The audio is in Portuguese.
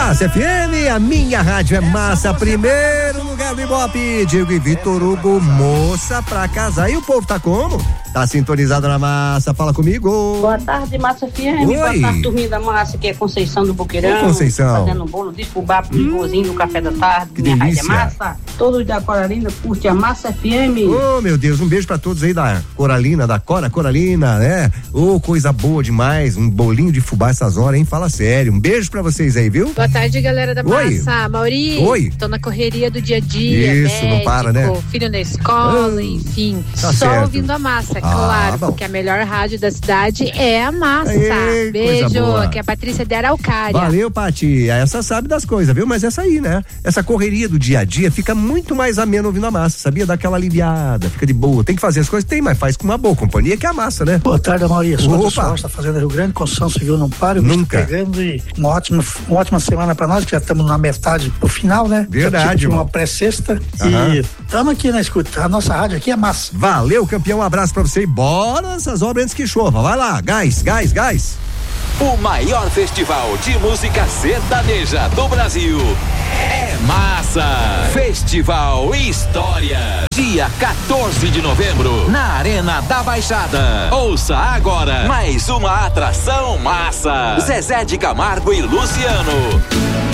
Massa FM, a minha rádio é massa, primeiro lugar do Ibope. Diego e Vitor Hugo, moça pra casar. E o povo tá como? Tá sintonizado na massa, fala comigo. Boa tarde, Massa FM. Oi. Boa tarde, turminha da massa, que é Conceição do Boqueirão. Ô, Conceição. Fazendo bolo de fubá pro vozinho no café da tarde. Que Minha rádio é delícia. massa. Todos da Coralina curte a Massa FM. Oh, meu Deus, um beijo pra todos aí da Coralina, da Coralina, né? Ô, coisa boa demais, um bolinho de fubá essas horas, hein? Fala sério, um beijo pra vocês aí, viu? Boa tarde, galera da Oi. massa. Mauri, Oi. tô na correria do dia a dia. Isso, médico, não para, né? Filho na escola, enfim. Tá só certo. ouvindo a massa, Ah, claro, bom. porque a melhor rádio da cidade é a massa. Aê, coisa Beijo, boa. aqui é a Patrícia de Araucária. Valeu, Pati. Essa sabe das coisas, viu? Mas essa aí, né? Essa correria do dia a dia fica muito mais ameno ouvindo a massa, sabia? Dá aquela aliviada, fica de boa. Tem que fazer as coisas, tem, mas faz com uma boa companhia, que é a massa, né? Boa tarde, Mauri. Sou Opa. do Soares, tá fazendo Rio Grande, construção civil não para, o bicho Nunca. pegando, e uma ótima semana pra nós, que já estamos na metade pro final, né? Verdade, Já tive irmão. uma pré-sexta Aham. e estamos aqui na escuta. A nossa rádio aqui é massa. Valeu, campeão, um abraço pra você e bora nessas obras antes que chova. Vai lá, gás. O maior festival de música sertaneja do Brasil é Massa. Festival História. Dia 14 de novembro, na Arena da Baixada. Ouça agora mais uma atração massa. Zezé de Camargo e Luciano.